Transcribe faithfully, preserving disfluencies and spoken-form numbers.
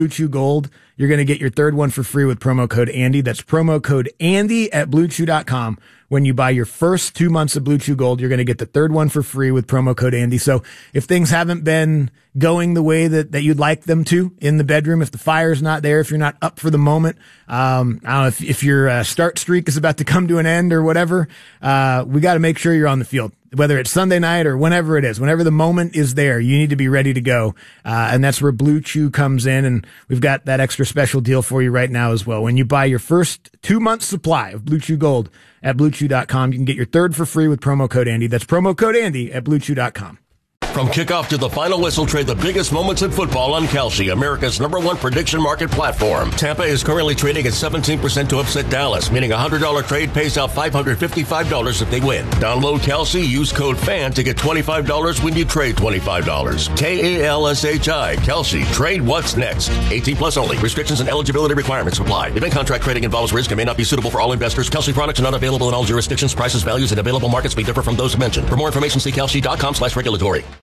Blue Chew Gold, you're going to get your third one for free with promo code Andy. That's promo code Andy at blue chew dot com. When you buy your first two months of Blue Chew Gold, you're going to get the third one for free with promo code Andy. So if things haven't been going the way that, that you'd like them to in the bedroom, if the fire's not there, if you're not up for the moment, um, I don't know, if, if your uh, start streak is about to come to an end or whatever, uh, we got to make sure you're on the field. Whether it's Sunday night or whenever it is, whenever the moment is there, you need to be ready to go. Uh, and that's where Blue Chew comes in. And we've got that extra special deal for you right now as well. When you buy your first two months supply of Blue Chew Gold at blue chew dot com, you can get your third for free with promo code Andy. That's promo code Andy at blue chew dot com. From kickoff to the final whistle, trade the biggest moments in football on Kalshi, America's number one prediction market platform. Tampa is currently trading at seventeen percent to upset Dallas, meaning a one hundred dollars trade pays out five hundred fifty-five dollars if they win. Download Kalshi, use code FAN to get twenty-five dollars when you trade twenty-five dollars. K A L S H I, Kalshi. Trade what's next. eighteen plus only. Restrictions and eligibility requirements apply. Event contract trading involves risk and may not be suitable for all investors. Kalshi products are not available in all jurisdictions. Prices, values, and available markets may differ from those mentioned. For more information, see kalshi dot com slash regulatory.